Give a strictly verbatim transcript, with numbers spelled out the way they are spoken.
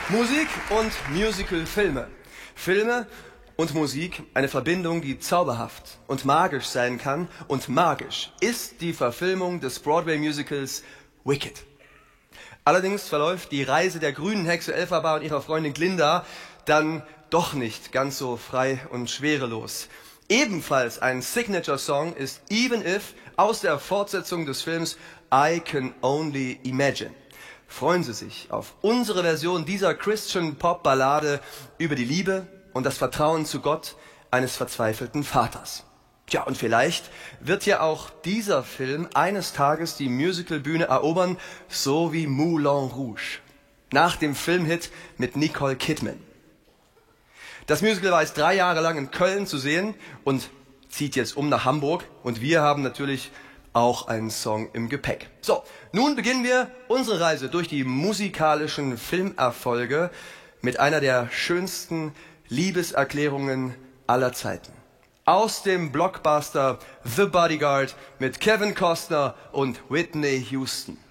Musik und Musical-Filme. Filme und Musik, eine Verbindung, die zauberhaft und magisch sein kann. Und magisch ist die Verfilmung des Broadway-Musicals Wicked. Allerdings verläuft die Reise der grünen Hexe Elphaba und ihrer Freundin Glinda dann doch nicht ganz so frei und schwerelos. Ebenfalls ein Signature-Song ist Even If aus der Fortsetzung des Films I Can Only Imagine. Freuen Sie sich auf unsere Version dieser Christian-Pop-Ballade über die Liebe und das Vertrauen zu Gott eines verzweifelten Vaters. Tja, und vielleicht wird ja auch dieser Film eines Tages die Musicalbühne erobern, so wie Moulin Rouge. Nach dem Filmhit mit Nicole Kidman. Das Musical war jetzt drei Jahre lang in Köln zu sehen und zieht jetzt um nach Hamburg. Und wir haben natürlich auch einen Song im Gepäck. So, nun beginnen wir unsere Reise durch die musikalischen Filmerfolge mit einer der schönsten Liebeserklärungen aller Zeiten. Aus dem Blockbuster The Bodyguard mit Kevin Costner und Whitney Houston.